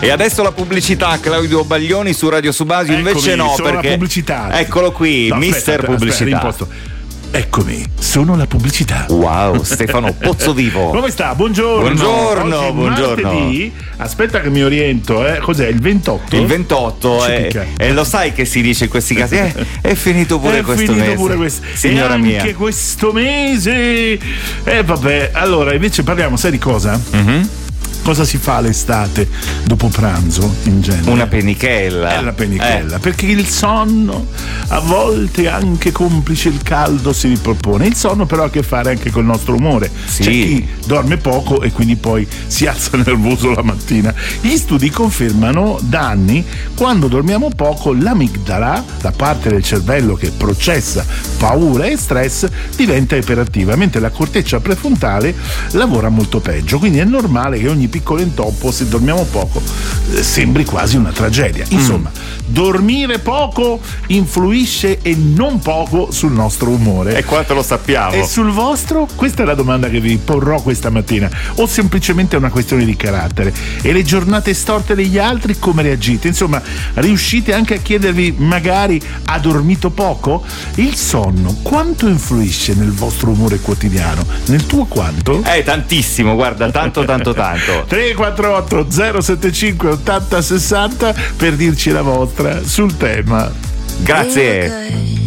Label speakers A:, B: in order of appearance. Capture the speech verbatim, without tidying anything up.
A: E adesso la pubblicità, Claudio Baglioni su Radio Subasio.
B: Eccomi,
A: invece no,
B: sono
A: perché
B: la pubblicità.
A: Eccolo qui,
B: No,
A: mister
B: aspetta,
A: Pubblicità.
B: aspetta, Eccomi, sono la pubblicità.
A: Wow, Stefano Pozzovivo.
B: Come sta? Buongiorno.
A: Buongiorno,
B: Oggi è
A: buongiorno.
B: martedì. Aspetta che mi oriento, eh. Cos'è? Il ventotto?
A: Il ventotto
B: Ci
A: è,
B: picca.
A: e lo sai che si dice in questi casi, eh, è finito pure
B: è
A: questo
B: finito
A: mese.
B: pure questo.
A: Signora
B: e
A: mia.
B: anche questo mese. E eh, vabbè, allora invece parliamo, sai di cosa?
A: Mm-hmm.
B: Cosa si fa l'estate dopo pranzo in genere?
A: Una penichella.
B: È la penichella,
A: Eh.
B: perché il sonno, a volte anche complice il caldo, si ripropone. Il sonno però ha a che fare anche col nostro umore.
A: Sì.
B: C'è chi dorme poco e quindi poi si alza nervoso la mattina. Gli studi confermano da anni quando dormiamo poco l'amigdala, la parte del cervello che processa paura e stress, diventa iperattiva, mentre la corteccia prefrontale lavora molto peggio. Quindi è normale che ogni piccolo intoppo, se dormiamo poco, eh, sembri quasi una tragedia. Insomma, mm. dormire poco influisce e non poco sul nostro umore.
A: E quanto lo sappiamo.
B: E sul vostro? Questa è la domanda che vi porrò questa mattina. O semplicemente è una questione di carattere? E le giornate storte degli altri come reagite? Insomma, riuscite anche a chiedervi, magari ha dormito poco? Il sonno quanto influisce nel vostro umore quotidiano? Nel tuo quanto?
A: Eh, tantissimo, guarda, tanto tanto tanto.
B: tre quattro otto zero sette cinque ottanta sessanta per dirci la vostra sul tema.
A: Grazie.